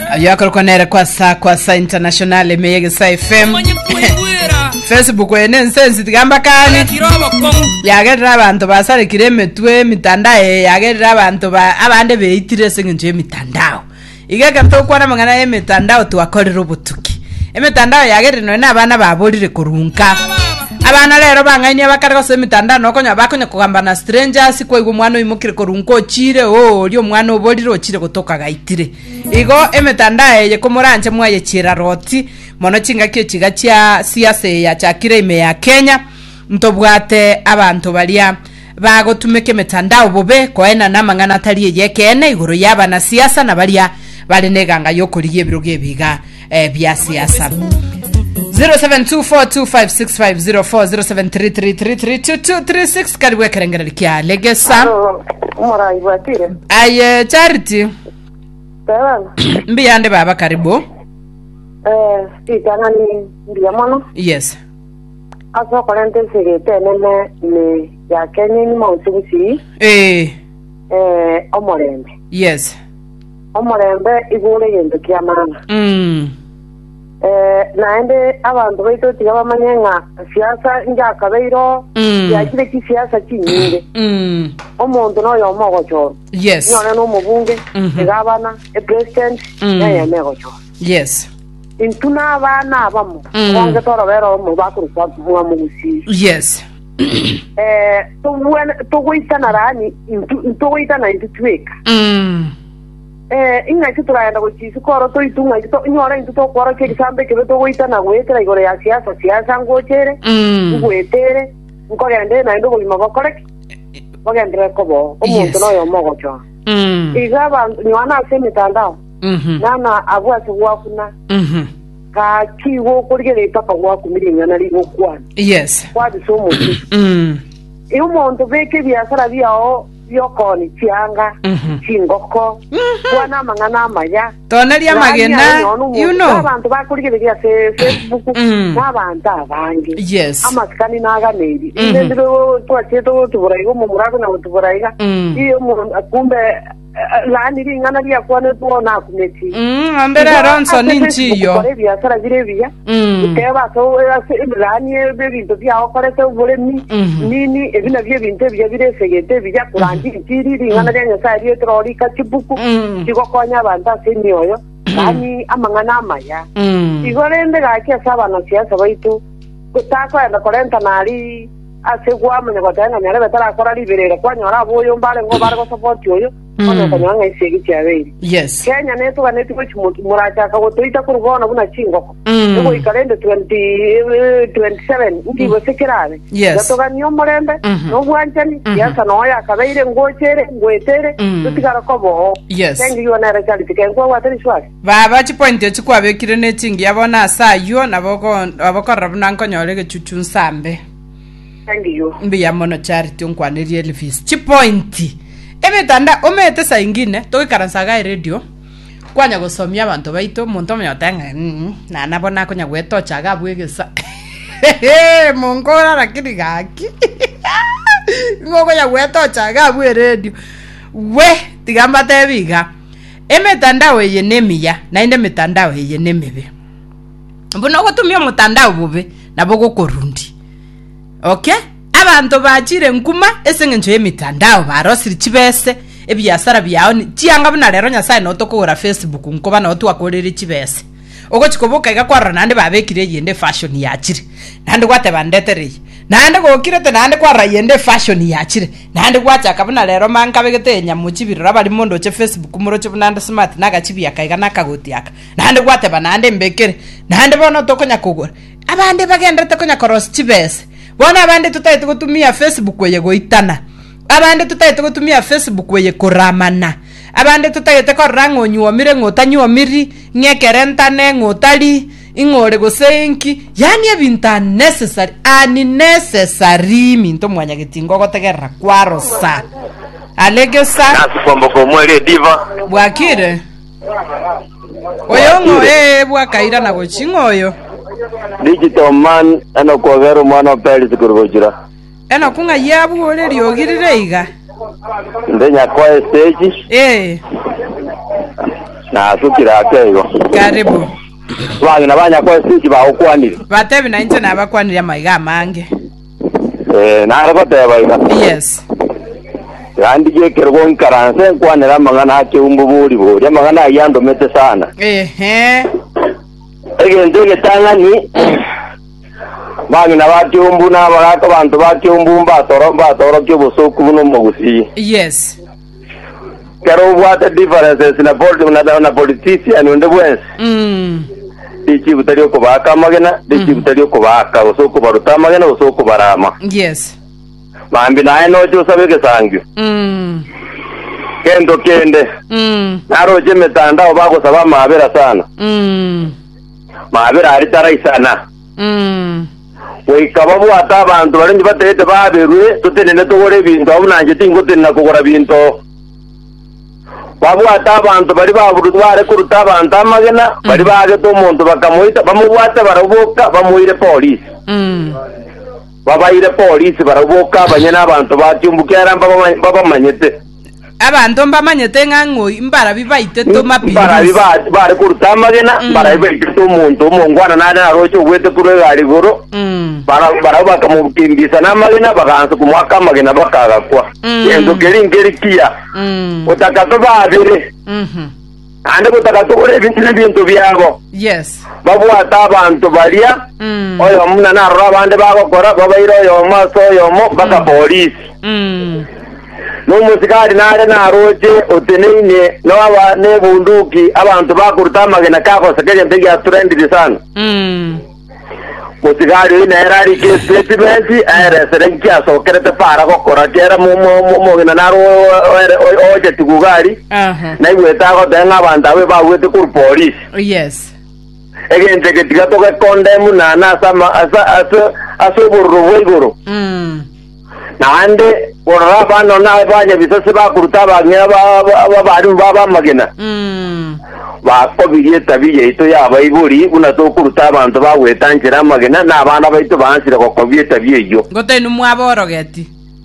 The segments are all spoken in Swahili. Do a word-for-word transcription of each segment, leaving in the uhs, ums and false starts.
yakorokonera kwa sa kwa sa international meyege sa F M Facebook wene sense tigamba kani yagerera abantu basare kireme twe mitandae yagerera abantu ba abande beitire sengenje mitandao igega mtokwana mangana ye mitandao twakorera obutuki emitandao yagerera no abana baborire kurunka abana lero bangainia bakarego se mitandao nokonya bakonya kugamba na strangers kwa igo mwana imukire kurunko chire o lyo mwana oborire ochire gutoka gaitire igo emitandao ye komuranje mwaye chira roti mono chinga kyo chiga chia siasa ya chakire ime ya Kenya ntobwate abantu balia bagotumeke mitandao bobe koena namangana tali yekene iguru yaba na siasa na balia baleneganga yokoriye biroge biga eh, bya siasa zero seven two four two five six five zero four zero seven three three three three two two three six karibu kerengera likia legesa umara ibatire aye charity sawa mbiyande baba karibu eh itana ni ndiya mono yes aso korente segete nene le ya Kenya ni mausubusi eh eh omorembe yes omorembe igure yendo kiamana mm eh naende abantu baito tigaba manyenga siasa nja kabeiro ya kile ki siasa kinyire mm omuntu no yo mogocho yes nyone no mubunge igabana e president ya megocho yes intuna abana abamo bonge toro bero mu bakuru kwa mwa mugusi yes eh to when to wita na rani into to wita na intweka mm eh inga kituraenda gochisi koro to itunga to nyora into to koro ke kisambe ke to wita na gwetera igore ya siasa siasa ngochere ngwetere ngogende na ndo bulima bakore bagendre kobo omuntu no yo mogocho mm igaba nywana se mitandao mhm nana abwa siwakuna mhm ka kiwo kurigere papa waku miringa na ligo kwana yes kwadi so mutu mm iyo muntu beke byasara byao byokoni cyanga kingoko kwana mangana amaya toneria magena you know abantu bakurigere bya Facebook n'abantu abange yes amaskani naganeri ndendiro twacheto tuburayigo mu murago na tuburayiga iyo mu akumbe lani ringana lya kwana tuona kumeti mm ambere aronso ninchiyo kore bya sara girebiya uteba so lani ebintu bya okorete ubulemi nini ebina bye bintu bya biresegete bya kurangi ikiri ringana lya sari etroli kachibuku kikokonya abantu asenyoyo lani amangana amaya igorende gake sabana siasa baitu kutako enda korenta nali asegwa manya gotanga nyale betara kora liberere kwanyora boyo mbale ngo bare go support yoyo ono kanyanga isegi cyaberi yes Kenya neto baneto ko chimuntu muracha ka gotoita kurugona buna chingoko ngo ikalende twenty twenty-seven ndi bosekerabe gatoga niyo murembe no bwanjani yasa no ya kabeire ngochere ngwetere tutigara kobo yes yo na rachali tikengo watari swali baba chipoint yo chikwabekire netingi yabona sayo naboko aboko rabuna nkonyole ke chuchun sambe ndiyo mbiya mono charity nkwaneri Elvis chipoint emetanda omete sa ingine tokikaransaga radio kwanya gusomya abantu baito muntu myotanga na nabona konya gwetocha gabwegesa mongora rakiri gaki ngoko ya gwetocha gabwe radio we tigamba tebiga emetandao ye nemiya na inde metandao ye nemebe mbuno gotumya mutandao bube nabo gokorundi okay abantu bachire nkuma esengenje emitandao barosiri chibese ebyasara byao chianga buna lero nyasaye no tokora Facebook nkoba no twakorere chibese ogo chikoboka igakwarana nande babekire yende fashion yachire nande gwate bandetere nande gokirete nande kwara yende fashion yachire nande gwacha kabuna lero manka begete nyamuchibirira bali mondo che Facebook muroche bunande smart naga chibia kaiga nakagoti aka nande gwate banande mbekere nande bono tokonya kugora abande bagendete konya koros chibese bona abande tutaite gutumia Facebook weye goitana abande tutaite gutumia Facebook weye kuramana abande tutaite korango nyuomire ngotanyuomiri nyekerentane ngotali ingore gosenki yani ebintu necessary ani necessary minto mwanya gitingo gotegerra kwarosa alegesa nasipombo ko mwele diva bwakire oyongo eh bwakaira na gochingoyo digital man ana ko vero mwana peli sikurujira ena kunga yabu ole riogirire iga ndenya kwa stage Eh, na tukira kego karibu. bangi na banya kwa stage ba ukwanire Batebi na inje na bakwanira maiga mange. eh na araba teba Yes. kandi je kergo nkaranse kwanira mangana ake umbuburi buri amagana yando mete sana Ehe. ege ndege tangani bangi na batyumbu na baraka bantu batyumbu mbatoro mbatoro kyo busuku buno mugusi Yes. kero what differences na board na na politician and the Mm. dichi butari ko baka magena dichi butari ko baka busuku baruta magena busuku barama Yes. mambi na eno jo sabe ke sangyo Mm. kendo kende Mm. naro je metanda bako saba mabera sana Mm. mabera ari tarai sana Mm. we kababu ata abantu bari batete baberwe tutenene tugore bintu abunanje tingo tenna kugora bintu babu ata abantu bari baburu tware kuruta abantu amagena bari bage to muntu bakamuita bamuwata barabuka bamuire police Mm. babaire police barabuka banyana abantu batyumbukira baba manyete Abantu mbamanyete ngango imbara bibaite to mapi. bara biba bare kuruta amagena bara bibaite to muntu umungwana nana arocho gwete kure gari goro Mm. bara bara bakamukimbisa namagena bakanza kumwaka amagena bakaga kwa yendo geri ngeri kia Mm. utakato babire Mhm. ande utakato kure bintu bintu byabo Yes. babwata abantu baria Mm. oyo muna na rabande bagokora babairo yo maso yo mo baka police Mm. no musikari nare na roje utenene no aba ne bunduki abantu bakuruta magena kako sekeje ndege ya trend sana Mm. musikari ina erari ke statement era serenki asokerete para gokora kera mu mu mu gina naro oje tugugari Aha. na igweta go denga abantu abe bagwete kur police Yes. egente ke tiga to ke condemn na na sama asa asa asa burro wegoro Mm. na ande ora bano na baje bisose bakuruta banya ba bari baba magena Mm. bako biye tabiye ito yaba iburi una to kuruta abantu bagwetangira magena na abana baito bansira ko kobiye tabiye yo Gote nu mwaboro geti.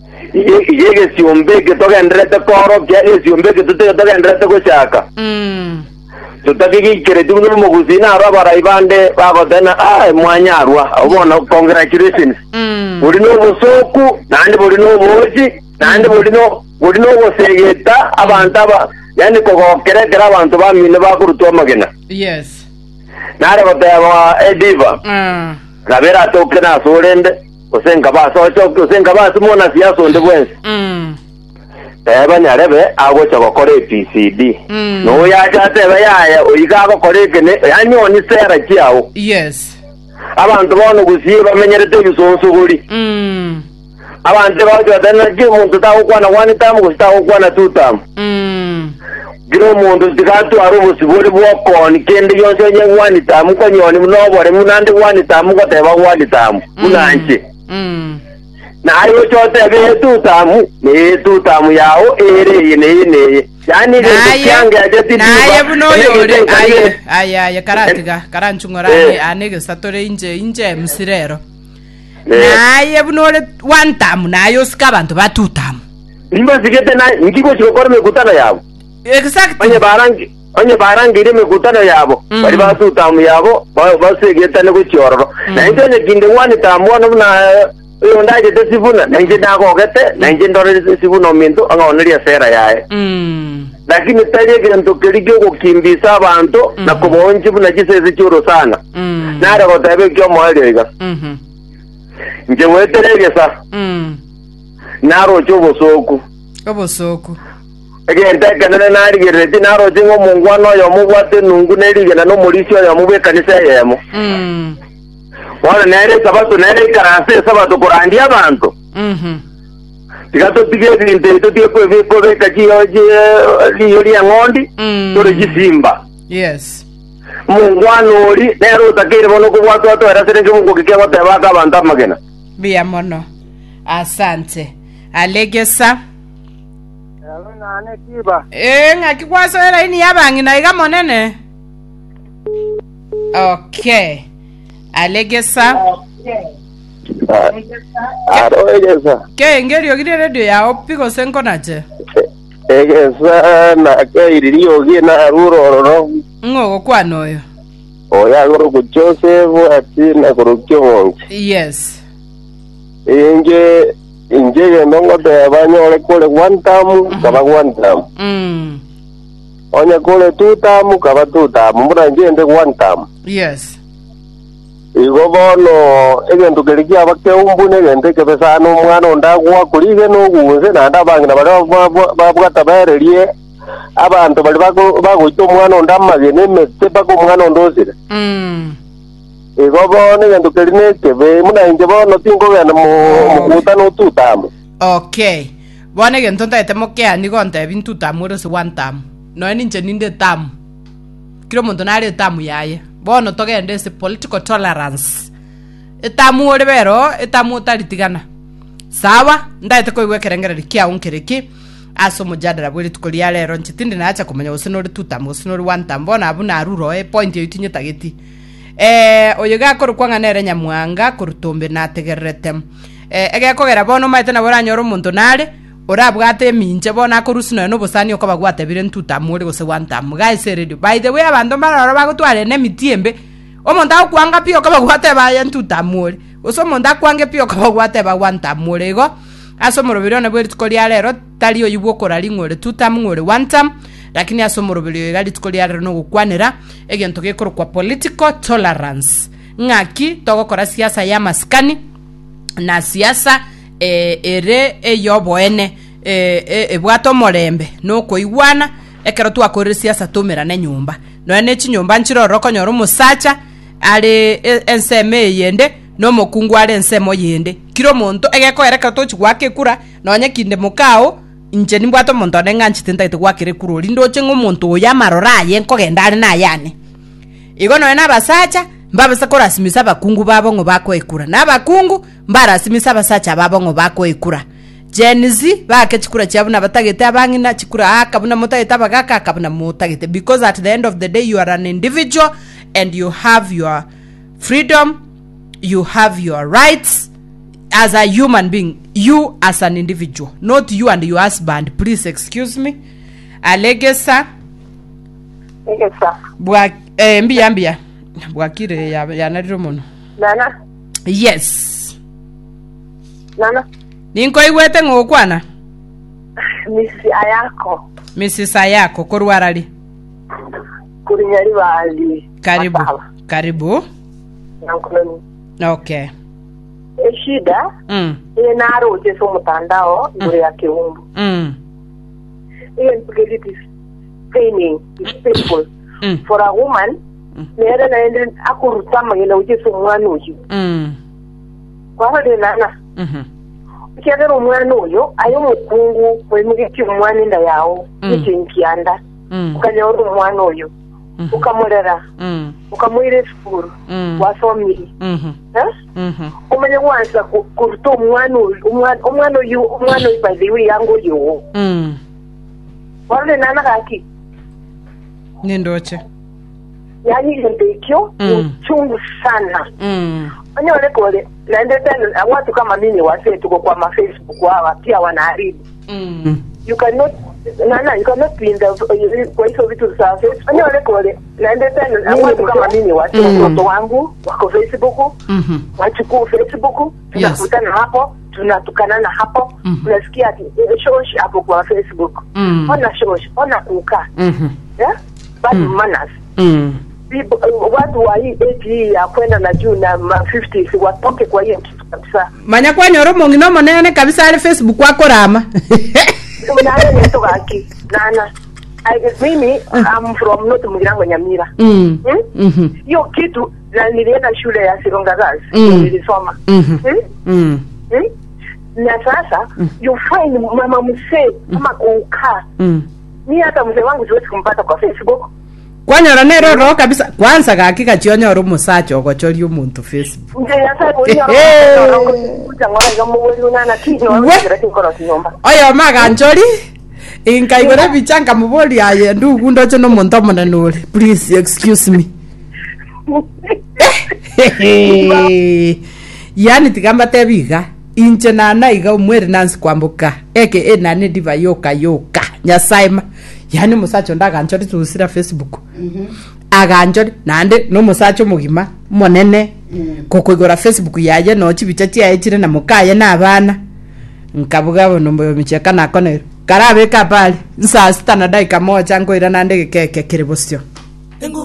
yege siombe ke to gendrete koro ke siombe ke to to gendrete ko chaka Mm. tutaki kire tuno mugusina aba baraibande bago tena ah mwanyarwa ubona congratulations Mm. uri no busoku nandi buri no boji nandi buri no buri no bosegeta abantu aba yani ko kere kera abantu ba mine bakuruto magena Yes. nare bataba ediva Mm. kabera to kena sorende osenga ba so cho osenga ba simona sia so ndebwense Mm. eba nyarebe ago chako kore P C D Mm. no ya jate ba ya oyiga ko kore kene yani oni sera kiawo Yes. abantu bono gusiye bamenyerete bisonso guri Mm. abantu bajo dana je muntu ta ukwana wani tamu gusta ukwana tutam Mm. giro muntu digatu arubu siguri bwoko ni kende yonse nye wani tamu ko nyoni mnobore munande wani tamu ko teba wani tamu unanje Mm. na ayo chote be tutamu ne tutamu yao ere ine ine yani le kyanga ajeti naye buno yore aye aye aye karatiga karanchungorane anege satore inje inje msirero naye buno one time nayo sika abantu batutamu nimba sigete na ngiko chikokora mekutano yabo exactly onye barangi onye barangi ile mekutano yabo bali batutamu yabo basegeta ne kuchororo na nje ne ginde wani tamu wana na uyo ndaje tesivuna na nje ndako gete na nje ndore tesivuna minto anga oneria sera yae mm lakini taje kintu kirigyo kukimbisa abantu na kubonji buna giseze cyuro sana mm nara ko tabe kyo mwalega mhm nje weteregesa mm naro cyo bosoku obosoku egenda kanana nari gereti naro jingo mungwano yo mugwate nungu nerigena no mulisyo yo mube kanisa yemo mm wana nere sabato nere karase sabato kurandi abantu mhm tigato tigezi into tie ko ve ko ve kaji oje liyori ngondi tore jisimba yes mungwano ori nero takire bono ko watu watu era serenge mungu kikeba tabaka abantu magena bia mono asante alegesa Alona ane kiba eh ngakikwaso era ini yabangi na iga monene okay alegesa Aro egesa. Ke ngeri ogire radio ya opiko senko nache. Egesa na ke iriyo gi na ruro ro. Ngo kwano yo. Oya goro ku Joseph ati na goro kyonge. Yes. Inge inge ndongo te banyole kole one time kaba one time. Mm. Onya kole two time kaba two time mbura ngende one time. Yes. Igo bono egento kerikia abake umbune gende kebesa no mwana ondagwa kulige no gunze na ndabangi na bari babwata barerie abantu bari bako bagoito mwana ondamagene metse bako mwana ondozire. Mm. Igo bono egento kerine kebe muna inje bono tingo gana mu mukuta no tutamu. Okay. Bwana gento ntaete mokea ni gonte bintu tamuro se one tam. No ni nje ninde tam. Kiro muntu nari tamu yaye. Bono togende se political tolerance. Etamu olebero, etamu talitigana. Sawa, ndaite koigwe kerengere kia unkereki. Aso mujadala bwiri tukolia lero nchitindi na acha kumenya usinori tutamu, usinori one tam. Bona abuna aruro e point yoitinye tageti. Eh, oyega korukwanga nere nyamuanga kurutumbe na tegerete. Eh, ege kogera bono maite na bora nyoro muntu nare. Ora bwate minje bona korusino no bosani okoba gwate bire ntutamu ore gose one tam. Guys radio. By the way abantu mararo bagutware ne mitiembe. Omonda okwanga pio okoba gwate ba ya ntutamu ore. Oso monda kwange pio okoba gwate ba one tam ore go. Aso morobiro na bwiri tukolia lero tali oyibwo korali ngore tutamu ngore one tam. Lakini aso morobiro gali tukolia lero no gukwanira egento gekoro kwa political tolerance. Ngaki togokora siasa ya maskani na siasa e ere eyobo ene e ebwato morembe no koigwana ekero twakore siasa tumira ne nyumba no ene chinyumba nchiroro konyoro musacha ale enseme yende no mokungu ale ensemo yende kiro monto egeko ereka tochi gwake kura no nyekinde mukao inje nimbwato monto nenga nchitinda ite gwakire kurori ndoche ngomuntu ya marora yenko gendane na yane igo no ena basacha mbaba sakora simisa bakungu babo ngo bako ekura na bakungu mbara simisa basacha babo ngo bako ekura Genzi bake chikura cyabuna batagete abangina chikura akabuna mutagete abagaka akabuna mutagete because at the end of the day you are an individual and you have your freedom, you have your rights as a human being, you as an individual, not you and your husband. Please excuse me. Alegesa Egesa. Bwa eh mbia mbia bwakire ya ya nariro muno. Nana. Yes. Nana. Ninko igwete ngokwana. Misi ayako. Missis Ayako korwarali. Kurinyari bali. Karibu. Karibu. Nankuloni. Okay. Eshida. Mm. Ile naro jeso mutandao ngure ya kiumbu. Mm. Ile because it is paining, it's painful. Mm. For a woman, nere na ende akurutama ngena ujeso mwana uyu. Mm. Kwa hode nana. Mhm. Kiagera omwana oyo ayo mukungu kwemugeki omwana enda yawo ekinkianda ukanyora omwana oyo ukamurera ukamwire school wasomiri umanye wanza kuruta omwana oyo omwana oyo omwana oyo by the way yangu oyo wale nana kaki nindoche yani ndekyo chungu sana anyole kole naende tena watu kama mimi wase tuko kwa ma Facebook hawa pia wanaharibu mm. You cannot nana you cannot be in the kwa hizo vitu za Facebook anyole kole naende tena watu kama mimi wase mtoto wangu wako Facebook mhm wachukua Facebook tunakutana hapo tunatukanana hapo unasikia ati shosh hapo kwa Facebook ona shosh ona kuka mhm yeah bad manners mm. Watu wa hii age ya kwenda na juu na fifties watoke kwa hiyo kitu kabisa. Manya kwa nyoro mongino monene kabisa ale Facebook wako rama. Unaona nito gaki. Nana. I mimi I'm from North Mugirango Nyamira. Mm. Mhm. Hiyo kitu na nilienda shule ya Sironga Girls. Nilisoma. Mhm. Mhm. Na sasa you find mama msee kama kukaa. Mm. Ni hata mzee wangu siwezi kumpata kwa Facebook. Kwanyora nero ro kabisa kwanza gakika chionyoro musacho gochori umuntu Facebook. Nje sasa kunyora kuja ngora yomo welu nana kino ngirati nkoro kinyomba. Oyo maga njori inka igore bichanga muboli aye ndugu ndocho no muntu monanole. Please excuse me. yani tigamba tebiga inche na naiga umwere Nancy Kwamboka eke e nane diva yoka yoka nyasaima yani musacho ndaganchori tusira Facebook mhm aganjori nande no musacho mugima monene kokogora Facebook yaje no chibichachi yaitire na mukaye nabana nkabuga bono mbo micheka nakonero karabe kapali nsa sita na dakika moja ngoira nande keke kiribosyo